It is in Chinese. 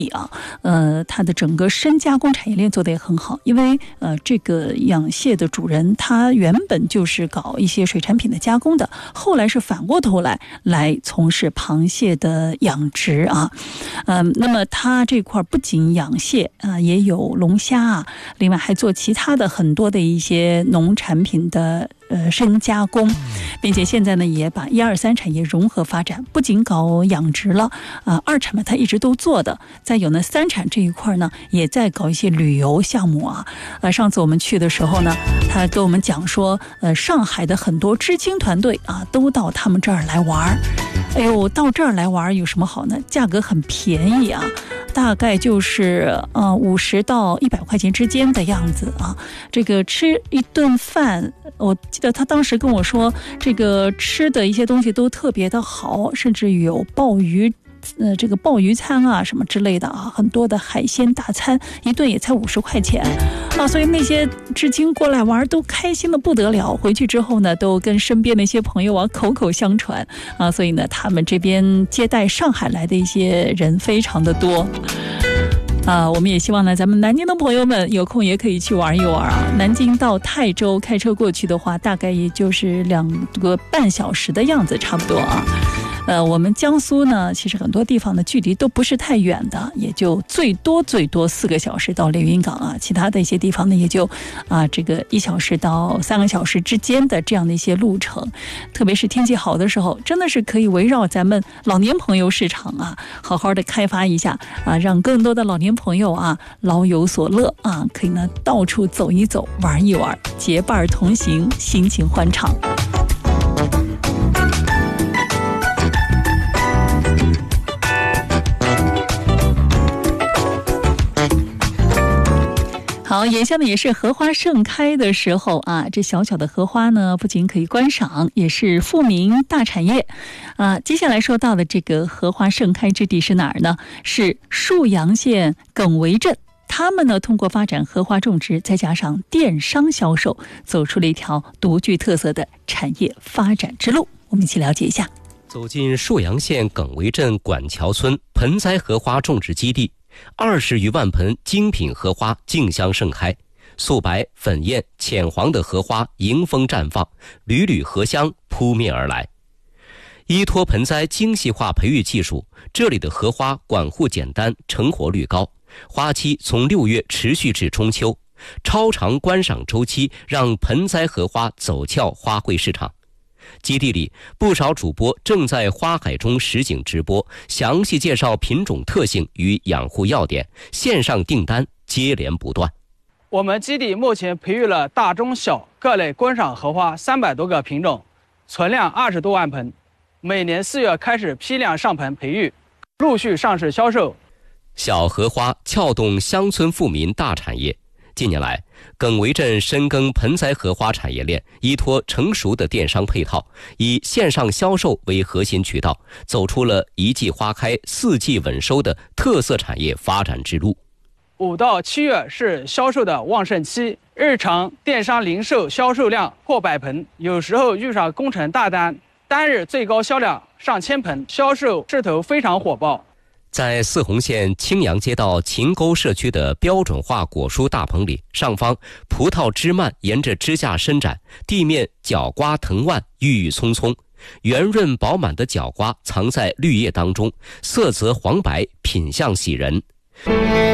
它的整个深加工产业链做得也很好，因为这个养蟹的主人他原本就是搞一些水产品的加工的，后来是反过头来从事螃蟹的养殖啊。那么他这块不仅养蟹也有龙虾啊，另外还做其他的很多的一些农产品的深加工，并且现在呢也把1、2、3产业融合发展，不仅搞养殖了，2产嘛他一直都做的，再有呢3产这一块呢也在搞一些旅游项目啊。上次我们去的时候呢，他跟我们讲说，上海的很多知青团队啊都到他们这儿来玩。哎呦，到这儿来玩有什么好呢？价格很便宜啊，大概就是50到100块钱之间的样子啊。这个吃一顿饭，我记得他当时跟我说，这个吃的一些东西都特别的好，甚至有鲍鱼。这个鲍鱼餐啊什么之类的啊，很多的海鲜大餐，一顿也才50块钱啊，所以那些知青过来玩都开心的不得了，回去之后呢都跟身边的一些朋友啊口口相传啊，所以呢他们这边接待上海来的一些人非常的多我们也希望呢咱们南京的朋友们有空也可以去玩一玩啊。南京到泰州开车过去的话，大概也就是2个半小时的样子差不多啊。我们江苏呢，其实很多地方的距离都不是太远的，也就最多4个小时到连云港啊，其他的一些地方呢，也就这个1小时到3个小时之间的这样的一些路程。特别是天气好的时候，真的是可以围绕咱们老年朋友市场啊，好好的开发一下啊，让更多的老年朋友啊老有所乐啊，可以呢到处走一走，玩一玩，结伴同行，心情欢畅。好，眼下呢也是荷花盛开的时候啊，这小小的荷花呢不仅可以观赏，也是富民大产业接下来说到的这个荷花盛开之地是哪儿呢？是沭阳县耿围镇。他们呢通过发展荷花种植，再加上电商销售，走出了一条独具特色的产业发展之路。我们一起了解一下。 走进沭阳县耿围镇管桥村盆栽荷花种植基地，20余万盆精品荷花竞相盛开，素白、粉艳、浅黄的荷花迎风绽放，缕缕荷香扑面而来。依托盆栽精细化培育技术，这里的荷花管护简单，成活率高，花期从6月持续至中秋，超长观赏周期让盆栽荷花走俏花卉市场。基地里不少主播正在花海中实景直播，详细介绍品种特性与养护要点，线上订单接连不断。 我们基地目前培育了大中小各类观赏荷花300多个品种，存量20多万盆，每年4月开始批量上盆培育，陆续上市销售。 小荷花撬动乡村富民大产业。近年来，耿围镇深耕盆栽荷花产业链，依托成熟的电商配套，以线上销售为核心渠道，走出了一季花开4季稳收的特色产业发展之路。 5到7月是销售的旺盛期，日常电商零售销售量破100盆，有时候遇上工程大单，单日最高销量上千盆，销售势头非常火爆。 在泗洪县青阳街道秦沟社区的标准化果蔬大棚里，上方葡萄枝蔓沿着支架伸展，地面角瓜藤蔓郁郁葱葱，圆润饱满的角瓜藏在绿叶当中，色泽黄白，品相喜人。